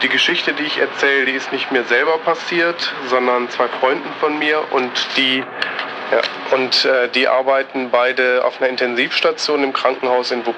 Die Geschichte, die ich erzähle, die ist nicht mir selber passiert, sondern 2 Freunden von mir und die arbeiten beide auf einer Intensivstation im Krankenhaus in Wuppertal.